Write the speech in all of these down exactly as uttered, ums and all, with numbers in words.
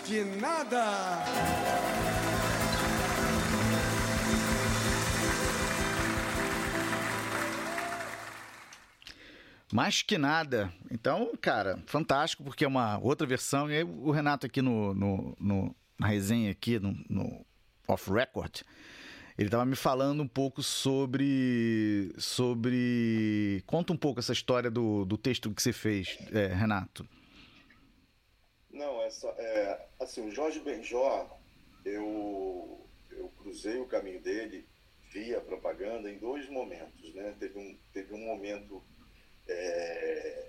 que nada. Mais que nada. Então, cara, fantástico, porque é uma outra versão. E aí o Renato aqui no, no, no, na resenha aqui, no, no Off Record, ele estava me falando um pouco sobre... sobre... Conta um pouco essa história do, do texto que você fez, é, Renato. Não, essa, é, assim, o Jorge Benjor, eu, eu cruzei o caminho dele via propaganda em dois momentos, né? Teve um, teve um momento... É,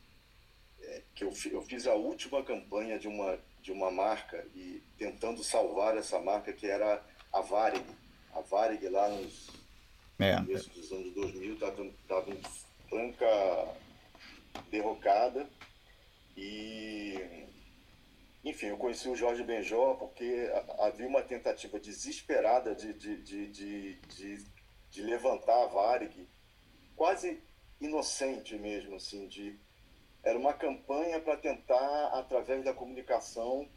é, que eu, eu fiz a última campanha de uma, de uma marca e tentando salvar essa marca, que era a Varig. A Varig lá nos é. começo dos anos dois mil estava em franca derrocada e, enfim, eu conheci o Jorge Benjor porque havia uma tentativa desesperada de, de, de, de, de, de levantar a Varig, quase inocente mesmo, assim, de era uma campanha para tentar, através da comunicação,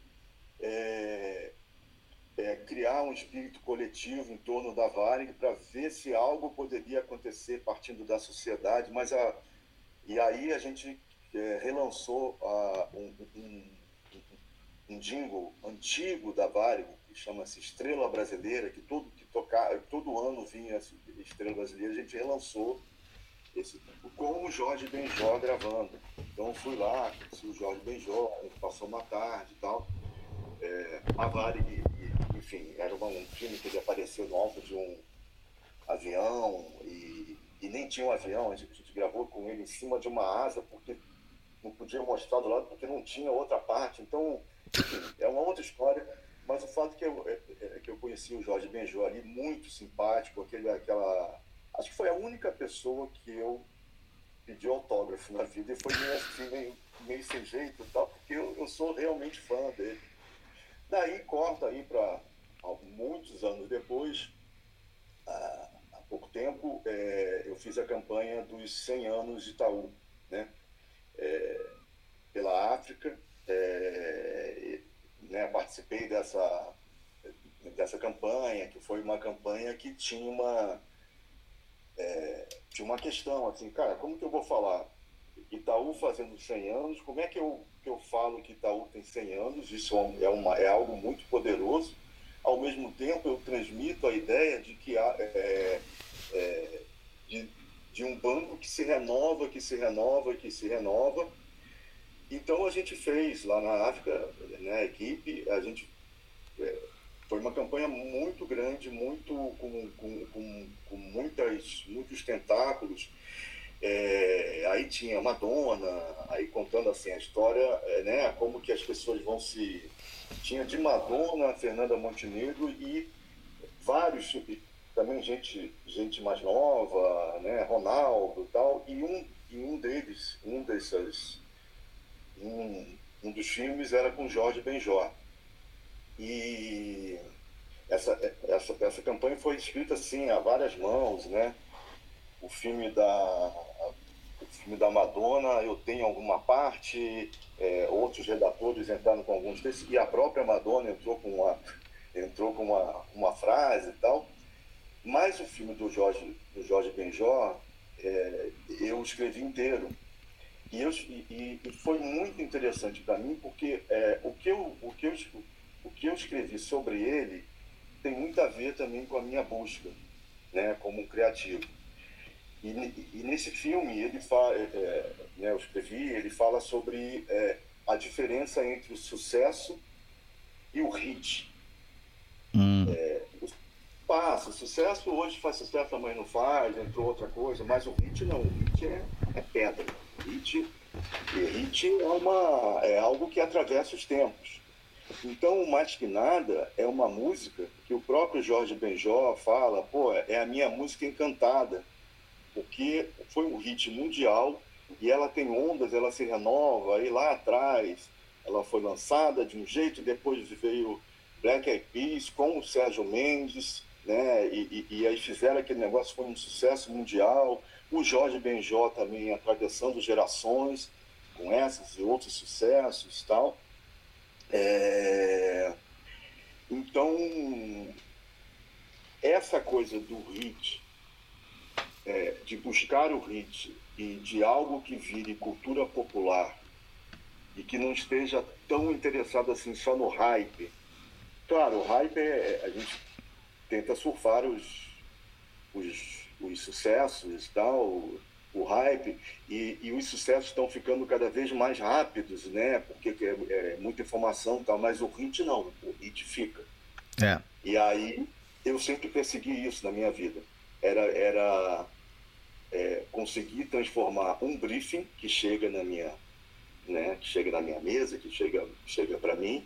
é, é, criar um espírito coletivo em torno da Varig para ver se algo poderia acontecer partindo da sociedade, mas a, e aí a gente é, relançou a, um, um, um jingle antigo da Varig, que chama-se Estrela Brasileira, que todo, que toca, todo ano vinha Estrela Brasileira, a gente relançou esse, com o Jorge Benjor gravando. Então eu fui lá, conheci o Jorge Benjor, a gente passou uma tarde e tal. É, a Varig, enfim, era um filme que ele apareceu no alto de um avião e, e nem tinha um avião, a gente, a gente gravou com ele em cima de uma asa porque não podia mostrar do lado porque não tinha outra parte. Então, enfim, é uma outra história, mas o fato que eu, é, é, que eu conheci o Jorge Benjor ali, muito simpático, aquele, aquela... Acho que foi a única pessoa que eu pedi autógrafo na vida e foi meio, assim, meio, meio sem jeito e tal, porque eu, eu sou realmente fã dele. Daí, corta aí para muitos anos depois, há, há pouco tempo, é, eu fiz a campanha dos cem anos de Itaú, né? É, pela África, é, né, participei dessa, dessa campanha, que foi uma campanha que tinha uma... É, tinha uma questão, assim, cara, como que eu vou falar Itaú fazendo cem anos, como é que eu, que eu falo que Itaú tem cem anos? Isso é, uma, é algo muito poderoso. Ao mesmo tempo, eu transmito a ideia de que há, é, é, de, de um banco que se renova, que se renova, que se renova. Então, a gente fez lá na África, né, a equipe, a gente... É, foi uma campanha muito grande, muito, com, com, com, com muitas, muitos tentáculos. É, aí tinha Madonna, aí contando assim, a história, é, né, como que as pessoas vão se... Tinha de Madonna, Fernanda Montenegro e vários, também gente, gente mais nova, né, Ronaldo e tal, e um, e um deles, um dessas... Um, um dos filmes era com Jorge Benjor. E essa, essa, essa campanha foi escrita assim a várias mãos, né? O filme da, o filme da Madonna, eu tenho alguma parte, é, outros redatores entraram com alguns textos, e a própria Madonna entrou com uma, entrou com uma, uma frase e tal. Mas o filme do Jorge, do Jorge Benjor, é, eu escrevi inteiro. E, eu, e, e foi muito interessante para mim, porque é, o que eu, o que eu O que eu escrevi sobre ele tem muito a ver também com a minha busca, né, como um criativo. E, e nesse filme, ele fala, é, né, eu escrevi, ele fala sobre é, a diferença entre o sucesso e o hit. Hum. É, o, passa, o sucesso hoje faz sucesso, amanhã não faz, entrou outra coisa, mas o hit não, o hit é, é pedra. Hit, e hit é, uma, é algo que atravessa os tempos. Então, Mais Que Nada é uma música que o próprio Jorge Benjor fala, pô, é a minha música encantada, porque foi um hit mundial e ela tem ondas, ela se renova, aí lá atrás ela foi lançada de um jeito, depois veio Black Eyed Peas com o Sérgio Mendes, né, e, e, e aí fizeram aquele negócio, foi um sucesso mundial, o Jorge Benjor também atravessando gerações com esses e outros sucessos e tal. É... Então, essa coisa do hit, é, de buscar o hit e de algo que vire cultura popular e que não esteja tão interessado assim só no hype. Claro, o hype é, a gente tenta surfar os, os, os sucessos e tal, o, o hype, e, e os sucessos estão ficando cada vez mais rápidos, né? Porque é, é muita informação e tal, mas o hit não, o hit fica. É. E aí eu sempre persegui isso na minha vida. Era, era é, conseguir transformar um briefing que chega na minha, né, que chega na minha mesa, que chega, chega para mim,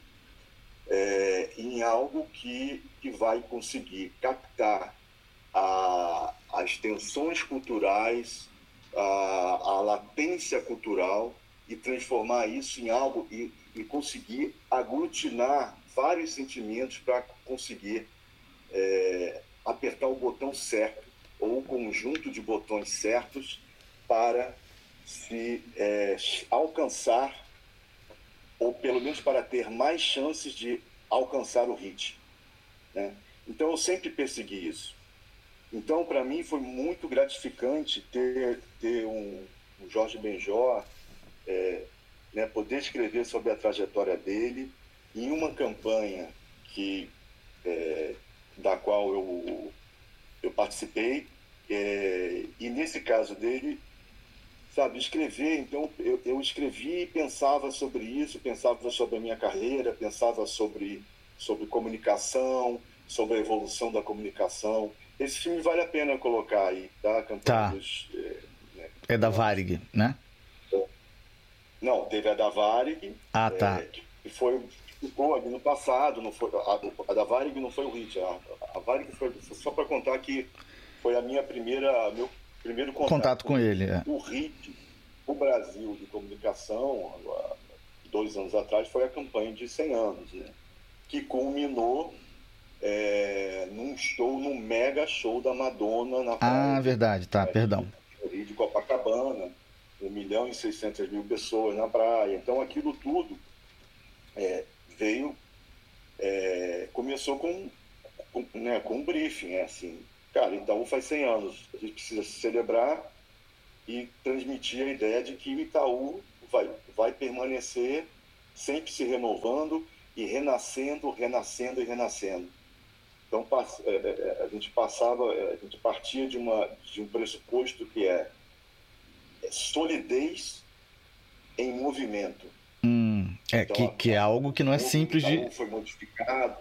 é, em algo que, que vai conseguir captar a, as tensões culturais, a, a latência cultural e transformar isso em algo e, e conseguir aglutinar vários sentimentos para conseguir é, apertar o botão certo ou o conjunto de botões certos para se é, alcançar, ou pelo menos para ter mais chances de alcançar o hit, né? Então eu sempre persegui isso. Então para mim foi muito gratificante ter, ter um, um Jorge Benjor, é, né, poder escrever sobre a trajetória dele em uma campanha que, é, da qual eu, eu participei, é, e nesse caso dele, sabe, escrever, então eu, eu escrevi e pensava sobre isso, pensava sobre a minha carreira, pensava sobre, sobre comunicação, sobre a evolução da comunicação. Esse filme vale a pena colocar aí, tá? Campanha Tá. dos, é, né? É da Varig, né? Não, teve a da Varig, Ah, tá. é, que foi, ficou ali no passado, não foi, a, a da Varig não foi o hit, a, a Varig foi, só para contar que foi a minha primeira, meu primeiro contato, Contato com ele, é. O hit, o Brasil de comunicação, há dois anos atrás, foi a campanha de cem anos, né? Que culminou é, num show, num mega show da Madonna na praia. Ah, verdade, tá, de, perdão. De, de Copacabana, um milhão e seiscentas mil pessoas na praia. Então aquilo tudo é, veio, é, começou com, com, né, com um briefing, é assim, cara, Itaú faz cem anos, a gente precisa se celebrar e transmitir a ideia de que o Itaú vai, vai permanecer sempre se renovando e renascendo, renascendo e renascendo. Então a gente passava, a gente partia de, uma, de um pressuposto que é, é solidez em movimento. Hum, é, então, que, que é algo que não é simples de... Foi modificado.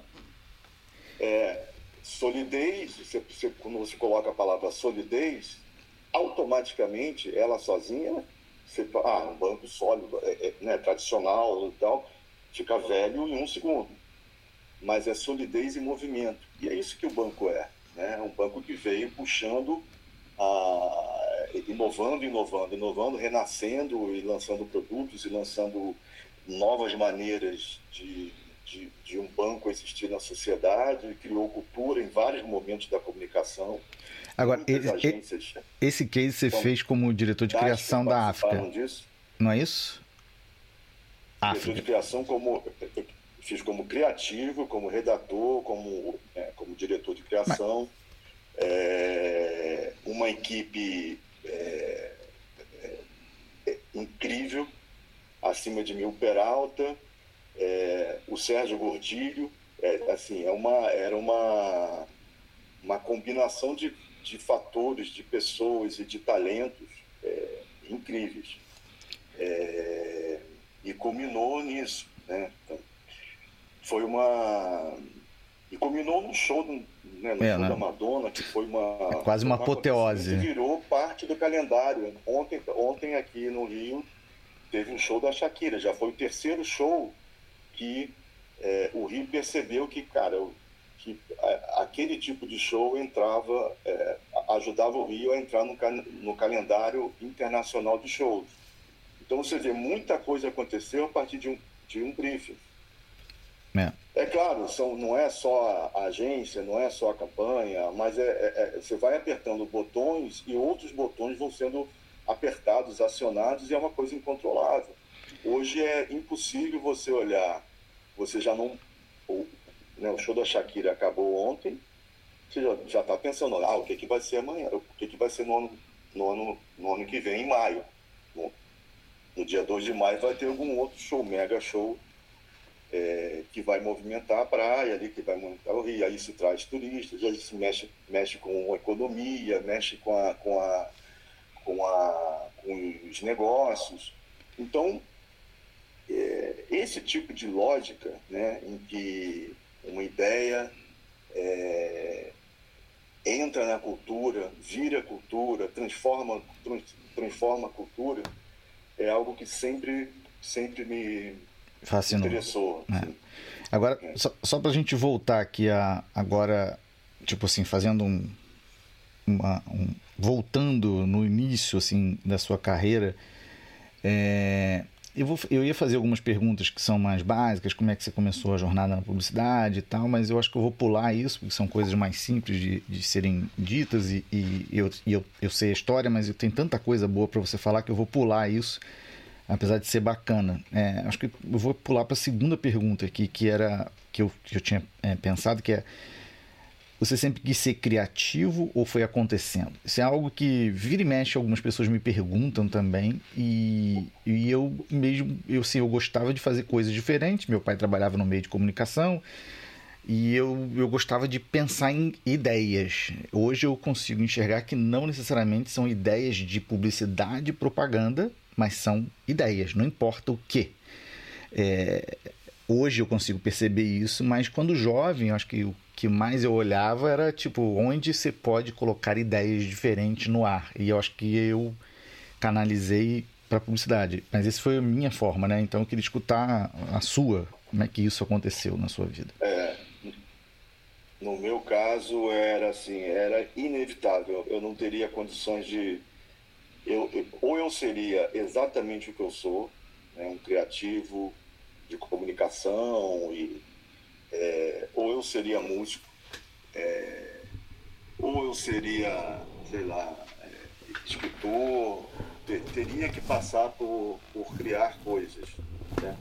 É, solidez, você, você, quando você coloca a palavra solidez, automaticamente, ela sozinha, você fala, ah, um banco sólido, é, é, né, tradicional e tal, fica velho em um segundo. Mas é solidez e movimento. E é isso que o banco é, né? Um banco que veio puxando, a, inovando, inovando, inovando, renascendo e lançando produtos e lançando novas maneiras de, de, de um banco existir na sociedade, criou cultura em vários momentos da comunicação. Agora, ele, agências, esse case você fez como diretor de criação da África, disso. Não é isso? Diretor África. de criação como... Fiz como criativo, como redator, como, é, como diretor de criação. Mas... É, uma equipe é, é, incrível, acima de mil Peralta, é, o Sérgio Gordilho, é, assim, é uma, era uma, uma combinação de, de fatores, de pessoas e de talentos é, incríveis. É, e culminou nisso, né? Então, foi uma... E culminou no show, né, no é, show né? da Madonna, que foi uma... É quase uma, uma apoteose. Virou parte do calendário. Ontem, ontem aqui no Rio teve um show da Shakira. Já foi o terceiro show que é, o Rio percebeu que, cara, que a, aquele tipo de show entrava, é, ajudava o Rio a entrar no, no calendário internacional de shows. Então você vê, muita coisa aconteceu a partir de um, de um briefing. É, é claro, são, não é só a agência, não é só a campanha, mas é, é, é, você vai apertando botões e outros botões vão sendo apertados, acionados, e é uma coisa incontrolável. Hoje é impossível você olhar você já não... O, né, o show da Shakira acabou ontem, você já está pensando, ah, o que, que vai ser amanhã, o que, que vai ser no ano, no, ano, no ano que vem, em maio. No, no dia dois de maio vai ter algum outro show, mega show, é, que vai movimentar a praia ali, que vai movimentar o Rio, aí se traz turistas, aí se mexe, mexe com a economia, mexe com, a, com, a, com, a, com os negócios. Então, é, esse tipo de lógica, né, em que uma ideia é, entra na cultura, vira cultura, transforma, transforma a cultura, é algo que sempre, sempre me fascinou. Interessou. É. Agora, é. só, só pra gente voltar aqui a, agora, tipo assim, fazendo um, uma, um... voltando no início, assim, da sua carreira, é, eu, vou, eu ia fazer algumas perguntas que são mais básicas, como é que você começou a jornada na publicidade e tal, mas eu acho que eu vou pular isso, porque são coisas mais simples de, de serem ditas e, e, eu, e eu, eu sei a história, mas eu tenho tanta coisa boa para você falar que eu vou pular isso, apesar de ser bacana. É, acho que eu vou pular para a segunda pergunta aqui, que era que eu, que eu tinha é, pensado, que é: você sempre quis ser criativo ou foi acontecendo? Isso é algo que vira e mexe, algumas pessoas me perguntam também, e, e eu mesmo, eu, assim, eu gostava de fazer coisas diferentes. Meu pai trabalhava no meio de comunicação e eu, eu gostava de pensar em ideias. Hoje eu consigo enxergar que não necessariamente são ideias de publicidade e propaganda, mas são ideias, não importa o que. É, hoje eu consigo perceber isso, mas quando jovem, eu acho que o que mais eu olhava era tipo, onde você pode colocar ideias diferentes no ar. E eu acho que eu canalizei para publicidade. Mas essa foi a minha forma, né? Então eu queria escutar a sua, como é que isso aconteceu na sua vida. É, no meu caso era assim, era inevitável. Eu não teria condições de... Eu, eu, ou eu seria exatamente o que eu sou, né, um criativo de comunicação, e, é, ou eu seria músico, é, ou eu seria, sei lá, é, escritor, ter, teria que passar por, por criar coisas, né?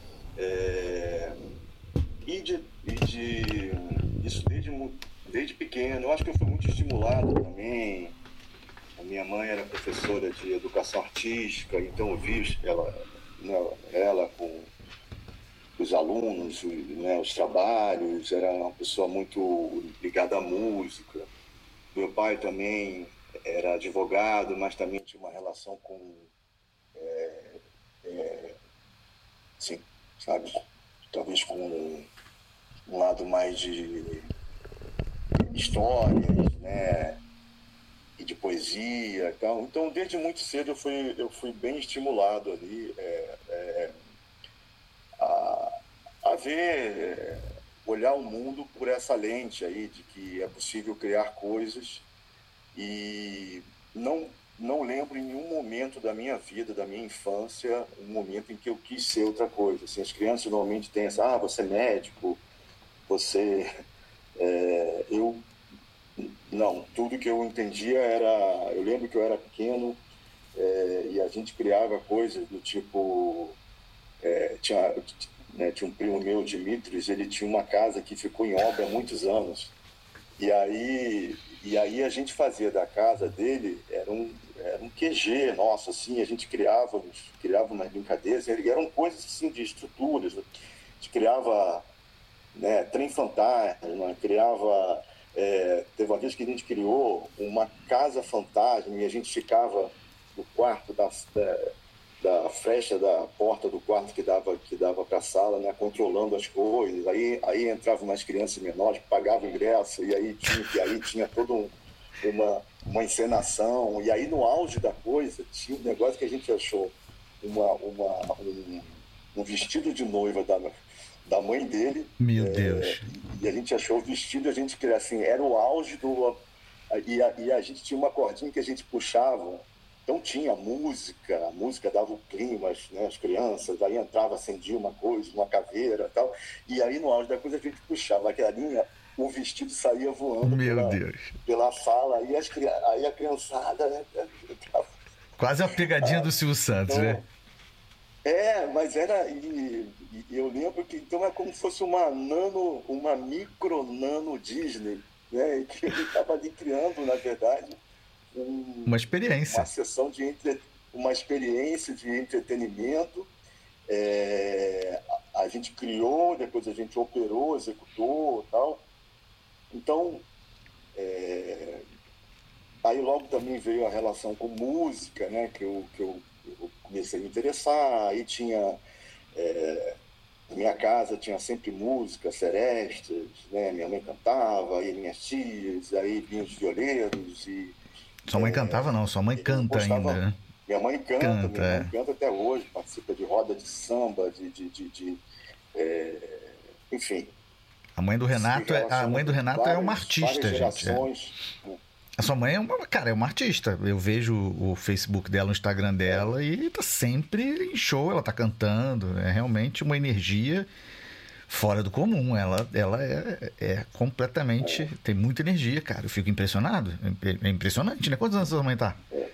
É, e de, e de isso desde, desde pequeno. Eu acho que eu fui muito estimulado também. A minha mãe era professora de educação artística, então eu vi ela, ela com os alunos, né, os trabalhos, era uma pessoa muito ligada à música. Meu pai também era advogado, mas também tinha uma relação com, é, é, assim, sabe, talvez com um lado mais de histórias, né, e de poesia e tal. Então, desde muito cedo eu fui, eu fui bem estimulado ali é, é, a, a ver, é, olhar o mundo por essa lente aí de que é possível criar coisas. E não, não lembro em nenhum momento da minha vida, da minha infância, um momento em que eu quis ser outra coisa. Assim, as crianças normalmente têm essa, ah, você é médico, você... É, eu... Não, tudo que eu entendia era... Eu lembro que eu era pequeno é, e a gente criava coisas do tipo... É, tinha, né, tinha um primo meu, Dimitris, ele tinha uma casa que ficou em obra há muitos anos. E aí, e aí a gente fazia da casa dele, era um, era um Q G nosso, assim, a gente criava, criava umas brincadeiras, eram coisas assim de estruturas. A gente criava, né, trem fantasma, criava... É, teve uma vez que a gente criou uma casa fantasma e a gente ficava no quarto da, da, da frecha da porta do quarto que dava, que dava para a sala, né, controlando as coisas. Aí, aí entravam umas crianças menores, pagavam ingresso, e aí tinha, e aí tinha toda um, uma, uma encenação. E aí, no auge da coisa, tinha um negócio que a gente achou uma, uma, um, um vestido de noiva da, da mãe dele. Meu é, Deus. E a gente achou o vestido, a gente queria assim, era o auge do... E a, e a gente tinha uma cordinha que a gente puxava, então tinha música, a música dava o clima, as, né, as crianças, aí entrava, acendia uma coisa, uma caveira e tal, e aí no auge da coisa a gente puxava aquela linha, o vestido saía voando Meu pela, Deus. pela sala, aí, as, aí a criançada... Né, tava... Quase a pegadinha ah, do Silvio Santos, então, né? É, mas era... E, e eu lembro que então é como se fosse uma nano, uma micro nano Disney, né? Que ele estava ali criando, na verdade, um, uma experiência. Uma sessão de entre, uma experiência de entretenimento. É, a, a gente criou, depois a gente operou, executou, tal. Então, é, aí logo também veio a relação com música, né? Que eu, que eu, eu comecei a me interessar. Aí tinha é, na minha casa tinha sempre música, serestas, né? Minha mãe cantava, aí minhas tias, aí vinham os violeiros e sua mãe é, cantava não, sua mãe canta gostava, ainda, né? Minha mãe canta, canta, minha mãe canta até hoje, participa de roda de samba, de, de, de, de é, enfim. A mãe do Renato, é, a mãe do Renato várias, é uma artista, gente. É. A sua mãe é uma, cara, é uma artista. Eu vejo o Facebook dela, o Instagram dela é. E tá sempre em show, ela tá cantando. É realmente uma energia fora do comum. Ela, ela é, é completamente... É. Tem muita energia, cara. Eu fico impressionado. É impressionante, né? Quantos anos sua mãe tá? É.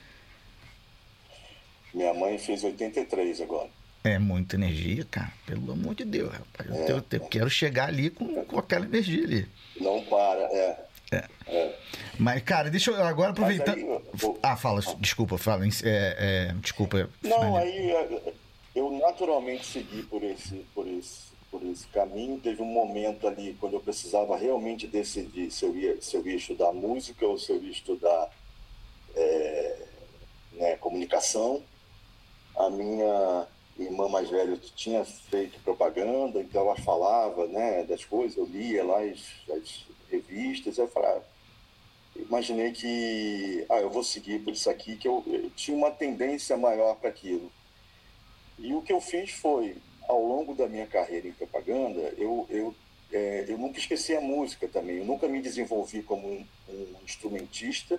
Minha mãe fez oitenta e três agora. É muita energia, cara. Pelo amor de Deus, rapaz. É. Eu, eu quero chegar ali com, com aquela energia ali. Não para, é. É. É. Mas, cara, deixa eu agora aproveitar. Aí, eu... Ah, fala, desculpa, fala. É, é, desculpa. Não, aí eu naturalmente segui por esse, por, esse, por esse caminho. Teve um momento ali quando eu precisava realmente decidir se eu ia, se eu ia estudar música ou se eu ia estudar é, né, comunicação. A minha irmã mais velha tinha feito propaganda, então ela falava, né, das coisas, eu lia lá as, as revistas, eu falava, imaginei que, ah, eu vou seguir por isso aqui, que eu, eu tinha uma tendência maior para aquilo. E o que eu fiz foi, ao longo da minha carreira em propaganda, eu, eu, é, eu nunca esqueci a música também, eu nunca me desenvolvi como um, um instrumentista,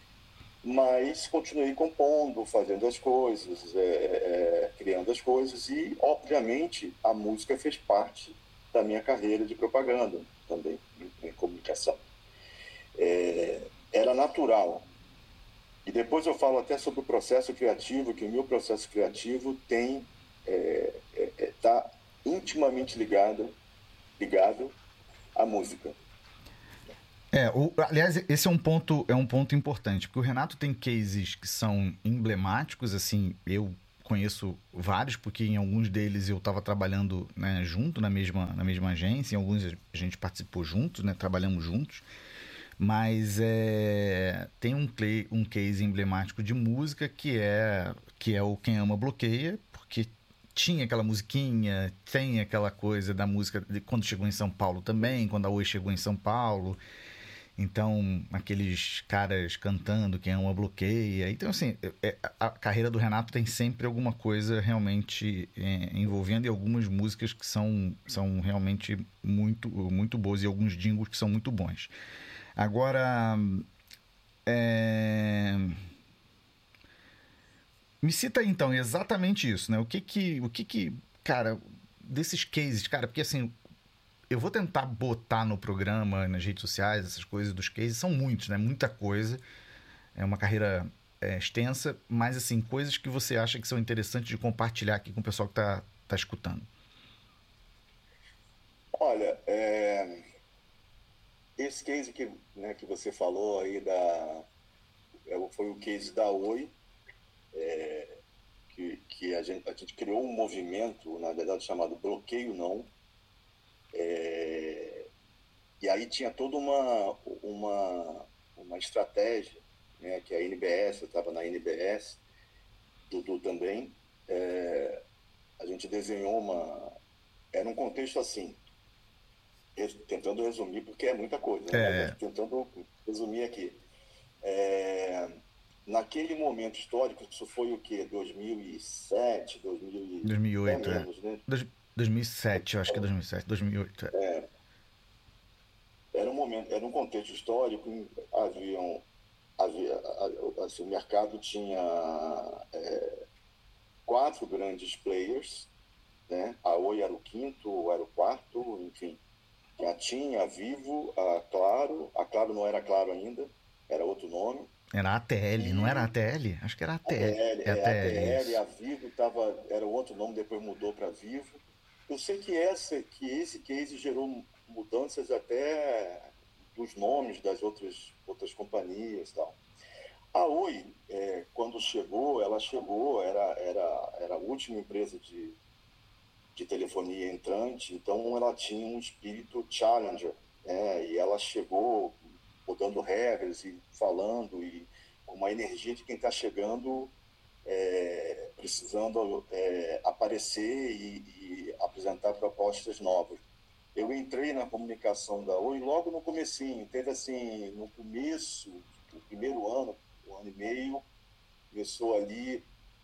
mas continuei compondo, fazendo as coisas, é, é, criando as coisas e, obviamente, a música fez parte da minha carreira de propaganda também, em, em comunicação. É, era natural. E depois eu falo até sobre o processo criativo, que o meu processo criativo tem é, é, é, tá intimamente ligado, ligado à música. É, o, aliás, esse é um ponto, é um ponto importante, porque o Renato tem cases que são emblemáticos, assim, eu conheço vários, porque em alguns deles eu estava trabalhando, né, junto na mesma, na mesma agência, em alguns a gente participou juntos, né, trabalhamos juntos, mas é, tem um, play, um case emblemático de música que é, que é o Quem Ama Bloqueia, porque tinha aquela musiquinha, tem aquela coisa da música de quando chegou em São Paulo também, quando a Oi chegou em São Paulo. Então, aqueles caras cantando, Quem Ama Bloqueia. Então, assim, a carreira do Renato tem sempre alguma coisa realmente é, envolvendo e algumas músicas que são, são realmente muito, muito boas e alguns jingles que são muito bons. Agora, é... me cita aí, então, exatamente isso, né? O que que, o que que, cara, desses cases, cara, porque assim... Eu vou tentar botar no programa, nas redes sociais, essas coisas dos cases. São muitos, né? Muita coisa. É uma carreira é, extensa, mas, assim, coisas que você acha que são interessantes de compartilhar aqui com o pessoal que tá, tá escutando. Olha, é... esse case que, né, que você falou aí da... foi o case da Oi, é... que, que a, gente, a gente criou um movimento, na verdade, chamado Bloqueio Não. É, e aí tinha toda uma, uma, uma estratégia, né, que a N B S, eu estava na N B S, Dudu também, é, a gente desenhou uma... Era um contexto assim, res, tentando resumir, porque é muita coisa, né, é. Tentando resumir aqui. É, naquele momento histórico, isso foi o quê? dois mil e sete, dois mil e... dois mil e oito, é menos, é. né? dois mil e sete, eu acho que é dois mil e sete, dois mil e oito. É. É, era um momento, era um contexto histórico, haviam, havia, assim, o mercado tinha é, quatro grandes players, né? A Oi era o quinto, era o quarto, enfim. A TIM, a Vivo, a Claro, a Claro não era Claro ainda, era outro nome. Era a ATL, e... não era a ATL? Acho que era a ATL. A ATL, é, a ATL, a Vivo tava, era outro nome, depois mudou para Vivo. eu sei que, essa, que esse case gerou mudanças até dos nomes das outras, outras companhias e tal. A Oi, é, quando chegou, ela chegou, era, era, era a última empresa de, de telefonia entrante, então ela tinha um espírito challenger, né? E ela chegou mudando regras e falando, e com uma energia de quem está chegando, é, precisando é, aparecer e, e apresentar propostas novas. Eu entrei na comunicação da Oi logo no comecinho, teve assim, no começo, o primeiro ano, um ano e meio, começou ali,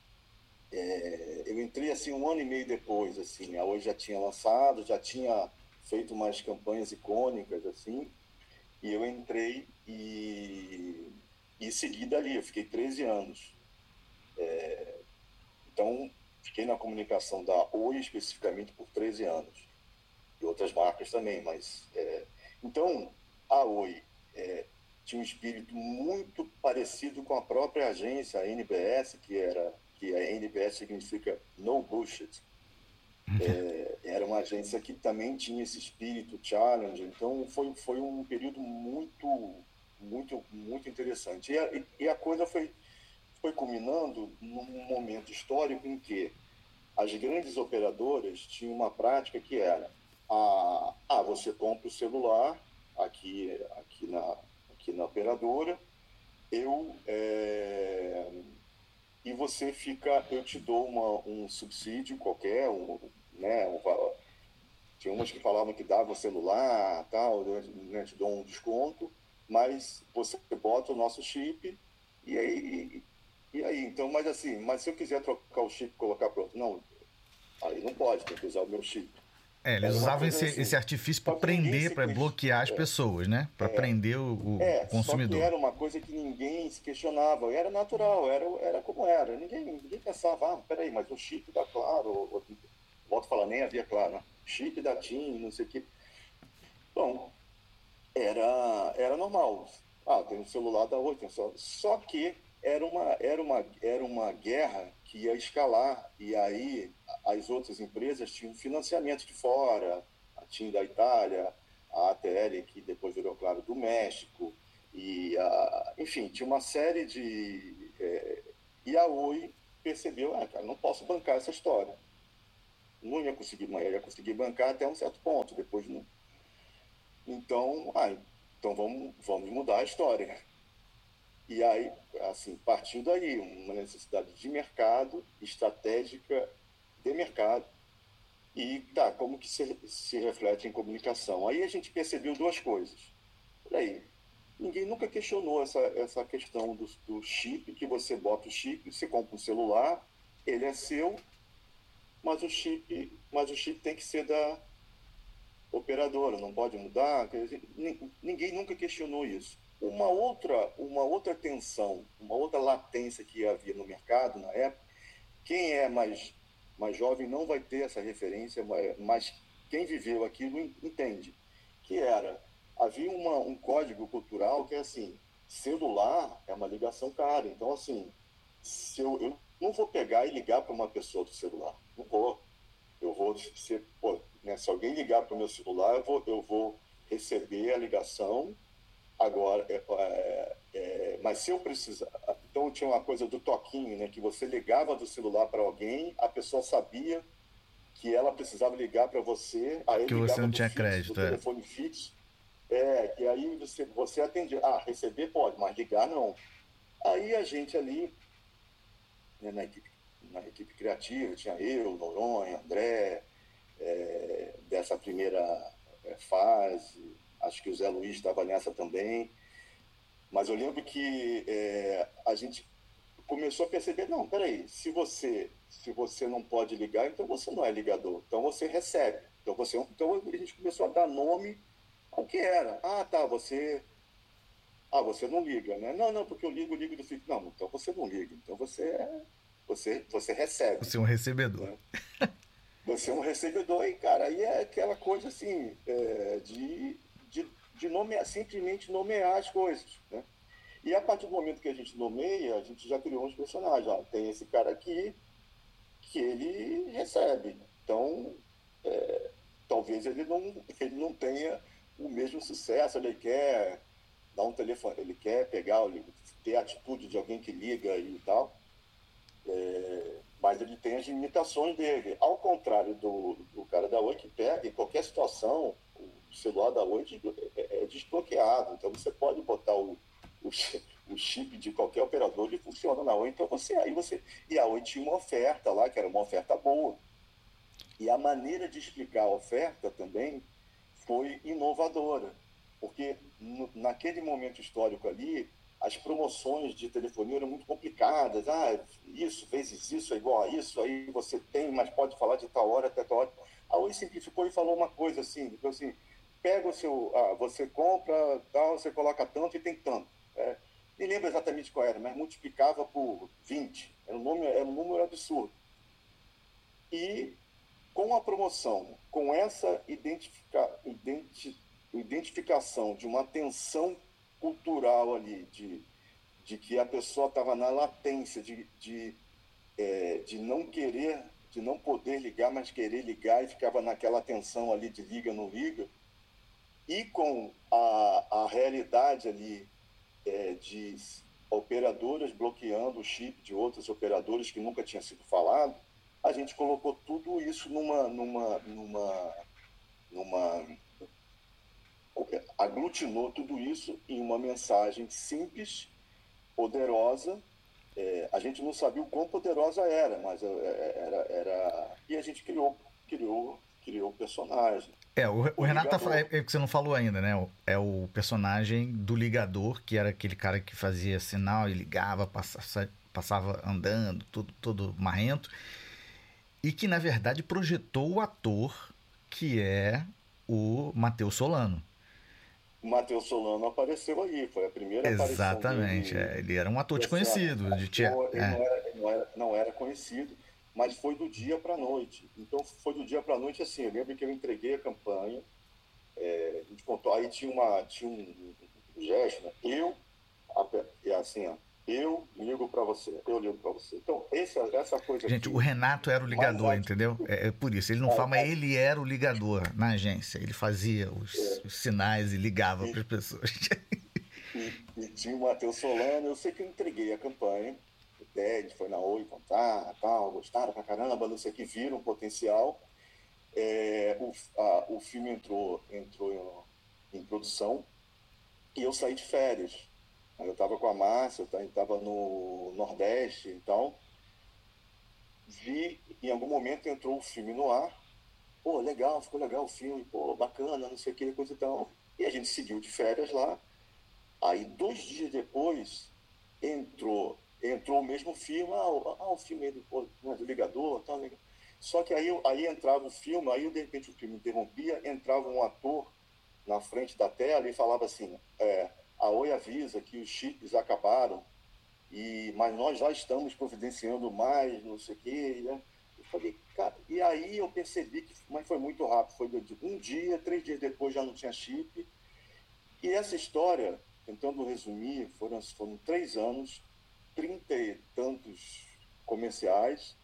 é, eu entrei assim um ano e meio depois, assim, a Oi já tinha lançado, já tinha feito umas campanhas icônicas, assim, e eu entrei e, e segui dali, eu fiquei treze anos. É, então, fiquei na comunicação da Oi especificamente por treze anos, e outras marcas também, mas... É, então, a Oi é, tinha um espírito muito parecido com a própria agência, a N B S, que era, que a N B S significa No Bullshit. É, era uma agência que também tinha esse espírito challenge, então foi, foi um período muito, muito, muito interessante. E a, e a coisa foi, foi culminando num momento histórico em que as grandes operadoras tinham uma prática que era a, ah, você compra o celular aqui, aqui, na, aqui na operadora, eu, é, e você fica, eu te dou uma, um subsídio qualquer, um, né, um, tinha umas que falavam que dava o celular, tal, né, te dou um desconto, mas você bota o nosso chip e aí, e aí, então, mas assim, mas se eu quiser trocar o chip e colocar para outro, não, aí não pode, tem que usar o meu chip. É, eles Era uma usavam coisa esse, assim. esse artifício para Só que ninguém prender, se para ques- bloquear as é, pessoas, né? Para prender o, o é, só que consumidor. era uma coisa que ninguém se questionava, era natural, era, era como era. Ninguém, ninguém pensava, ah, peraí, mas o chip da Claro, ou, ou, volto a falar, nem havia Claro, né? Chip da TIM, não sei o quê. Bom, era, era normal. Ah, tem um celular da Oi, tem um celular. Só que era uma, era, uma, era uma guerra que ia escalar, e aí as outras empresas tinham financiamento de fora, a TIM da Itália, a A T L, que depois virou, claro, do México, e a, enfim, tinha uma série de... É, e a Oi percebeu, ah, cara, não posso bancar essa história. Não ia conseguir, ia conseguir bancar até um certo ponto, depois não. Então, ah, então vamos, vamos mudar a história. E aí, assim, partiu daí uma necessidade de mercado, estratégica de mercado, e tá, como que se, se reflete em comunicação? Aí a gente percebeu duas coisas. Peraí, ninguém nunca questionou essa, essa questão do, do chip, que você bota o chip, você compra um celular, ele é seu, mas o chip, mas o chip tem que ser da operadora, não pode mudar. Quer dizer, ninguém nunca questionou isso. Uma outra, uma outra tensão, uma outra latência que havia no mercado na época, quem é mais, mais jovem não vai ter essa referência, mas quem viveu aquilo entende, que era, havia uma, um código cultural que é assim, celular é uma ligação cara, então assim, se eu, eu não vou pegar e ligar para uma pessoa do celular, não vou, eu vou ser, pô, né, se alguém ligar para o meu celular, eu vou, eu vou receber a ligação. Agora, é, é, é, mas se eu precisar... Então, tinha uma coisa do toquinho, né? Que você ligava do celular para alguém, a pessoa sabia que ela precisava ligar para você, aí Que você ligava não do tinha fixo, do crédito, é. telefone fixo. É, que aí você, você atendia. Ah, receber pode, mas ligar não. Aí a gente ali, né, na, equipe, na equipe criativa, tinha eu, Noronha, André, é, dessa primeira é, fase, acho que o Zé Luiz estava nessa também, mas eu lembro que é, a gente começou a perceber, não, peraí, se você, se você não pode ligar, então você não é ligador, então você recebe. Então, você, então a gente começou a dar nome ao que era. Ah, tá, você... Ah, você não liga, né? Não, não, porque eu ligo, ligo do fixo. Não, então você não liga, então você, é, você, você recebe. Você é um recebedor. Né? Você é um recebedor e, cara, aí é aquela coisa assim, é, de, de, de nomear, simplesmente nomear as coisas, né? E a partir do momento que a gente nomeia, a gente já criou uns personagens. Ó, tem esse cara aqui que ele recebe. Então, talvez ele não, ele não tenha o mesmo sucesso, ele quer dar um telefone, ele quer pegar, ter a atitude de alguém que liga e tal, é, mas ele tem as limitações dele. Ao contrário do, do cara da Oi, que pega em qualquer situação, o celular da Oi é, é desbloqueado, então você pode botar o, o, o chip de qualquer operador e funciona na Oi, então você, aí você... E a Oi tinha uma oferta lá, que era uma oferta boa. E a maneira de explicar a oferta também foi inovadora, porque no, naquele momento histórico ali, as promoções de telefonia eram muito complicadas. Ah, isso, vezes isso é igual a isso, aí você tem, mas pode falar de tal hora até tal hora. A Oi simplificou e falou uma coisa assim, assim, pega o seu, ah, você compra, tal, você coloca tanto e tem tanto. É, nem lembro exatamente qual era, mas multiplicava por vinte. Era um número, era um número absurdo. E com a promoção, com essa identifica, identi, identificação de uma tensão cultural ali, de, de que a pessoa estava na latência de, de, é, de não querer, de não poder ligar, mas querer ligar, e ficava naquela tensão ali de liga, não liga, e com a, a realidade ali é, de operadoras bloqueando o chip de outras operadoras que nunca tinha sido falado, a gente colocou tudo isso numa, numa, numa, numa, aglutinou tudo isso em uma mensagem simples, poderosa. É, a gente não sabia o quão poderosa era, mas era, era... e a gente criou, criou, criou o personagem. É, o, o, o Renato ligador. tá, é, é que você não falou ainda, né? É o personagem do ligador, que era aquele cara que fazia sinal e ligava, passava, passava andando, tudo, todo marrento. E que, na verdade, projetou o ator que é o Matheus Solano. O Matheus Solano apareceu aí, foi a primeira Exatamente, aparição dele. é, ele era um ator desconhecido. Assim, De tia, ele, é. não era, ele não, era, não era conhecido, mas foi do dia para a noite. Então, foi do dia para a noite, assim, eu lembro que eu entreguei a campanha, é, a gente contou, aí tinha, uma, tinha um, um gesto, né? Eu, assim, ó, eu ligo para você, eu ligo para você. Então, essa, essa coisa Gente, aqui... o Renato era o ligador, mais entendeu? É, é por isso, ele não fala, mas ele era o ligador na agência. Ele fazia os, é, os sinais e ligava para as e, pessoas. e, e tinha o Matheus Solano, eu sei que eu entreguei a campanha, a gente foi na Oi contar, tal, gostaram pra caramba, não sei o que, viram o potencial. É, o, a, o filme entrou, entrou em, em produção e eu saí de férias. Eu estava com a Márcia, eu estava no Nordeste, então vi, em algum momento entrou o filme no ar. Pô, legal, ficou legal o filme, pô, bacana, não sei o que, coisa e tal. E a gente seguiu de férias lá. Aí, dois dias depois, entrou, entrou o mesmo filme, ah, o, ah, o filme do, do ligador, tal, ligador. Só que aí, aí entrava o filme, aí de repente o filme interrompia, entrava um ator na frente da tela e falava assim, é, a Oi avisa que os chips acabaram, e, mas nós já estamos providenciando mais, não sei o quê. Né? Eu falei, cara, e aí eu percebi que, mas foi muito rápido, foi de um dia, três dias depois já não tinha chip. E essa história, tentando resumir, foram, foram três anos, trinta e tantos comerciais,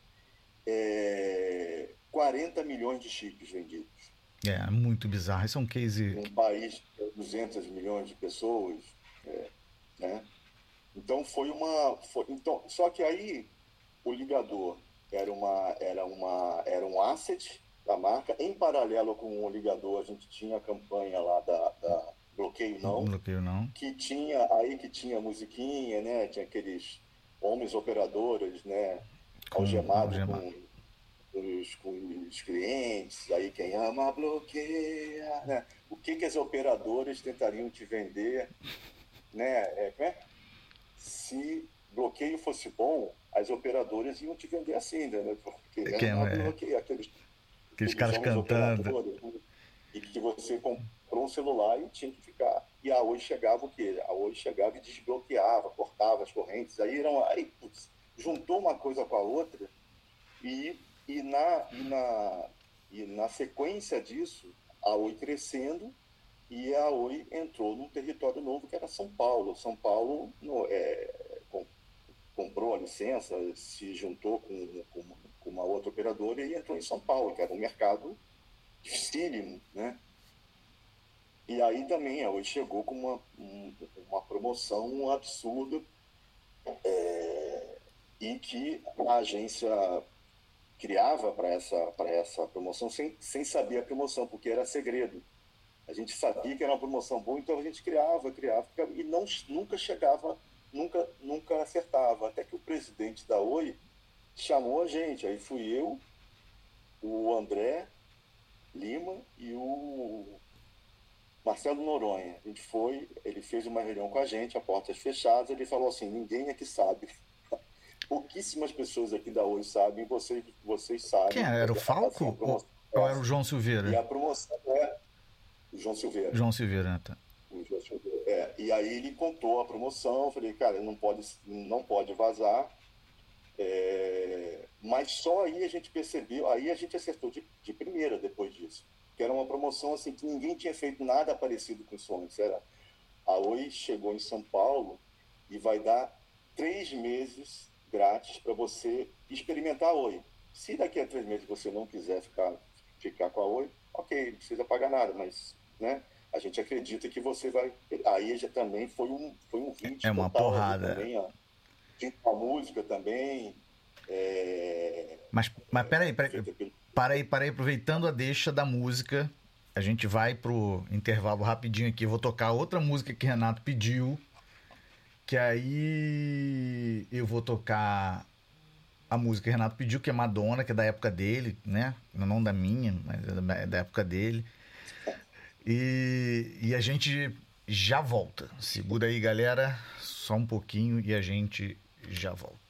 é, quarenta milhões de chips vendidos. É, muito bizarro. Isso é um case... Um país de duzentos milhões de pessoas, é, né? Então foi uma... Foi, então, só que aí o ligador era, uma, era, uma, era um asset da marca. Em paralelo com o ligador, a gente tinha a campanha lá da, da Bloqueio Não. Bloqueio Não. Que tinha, aí que tinha musiquinha, né? Tinha aqueles homens operadoras, né? Algemados com, com, os, com os clientes. Aí quem ama bloqueia, né? O que, que as operadoras tentariam te vender, né? É, é? Se bloqueio fosse bom, as operadoras iam te vender assim, né? Porque Quem ama é? bloqueia, aqueles, Aqueles aqueles caras homens cantando. operadores, né? E que você comprou um celular e tinha que ficar. E a Oi chegava o quê? A Oi chegava e desbloqueava, cortava as correntes. Aí, eram, aí putz, juntou uma coisa com a outra e, e, na, e, na, e na sequência disso, a Oi crescendo e a Oi entrou num território novo que era São Paulo. São Paulo no, é, com, comprou a licença, se juntou com, com, com uma outra operadora e entrou em São Paulo, que era um mercado dificílimo, né? E aí também a Oi chegou com uma, um, uma promoção absurda, é, e que a agência criava para essa, para essa promoção sem, sem saber a promoção, porque era segredo. A gente sabia que era uma promoção boa, então a gente criava, criava, criava e não, nunca chegava, nunca, nunca acertava. Até que o presidente da Oi chamou a gente. Aí fui eu, o André Lima e o Marcelo Noronha. A gente foi, ele fez uma reunião com a gente, a portas fechadas, ele falou assim, ninguém aqui sabe. Pouquíssimas pessoas aqui da Oi sabem, vocês, vocês sabem. Quem era? Era o Falco ou, ou era o João Silveira? E a promoção é o João Silveira. João Silveira, tá. O João Silveira. É, e aí ele contou a promoção, eu falei, cara, não pode, não pode vazar. É, mas só aí a gente percebeu, aí a gente acertou de, de primeira depois disso. Que era uma promoção assim que ninguém tinha feito nada parecido com isso antes. Era, a Oi chegou em São Paulo e vai dar três meses grátis para você experimentar a Oi. Se daqui a três meses você não quiser ficar, ficar com a Oi, ok, não precisa pagar nada, mas, né, a gente acredita que você vai... Aí já também foi um, foi um hit é uma total, porrada. Também, ó. A música também. É... Mas, mas peraí, peraí, para aí, para aí, aproveitando a deixa da música, a gente vai pro intervalo rapidinho aqui. Eu vou tocar outra música que o Renato pediu, que aí eu vou tocar a música que o Renato pediu, que é Madonna, que é da época dele, né? Não da minha, mas é da época dele. E, e a gente já volta. Segura aí, galera, só um pouquinho e a gente já volta.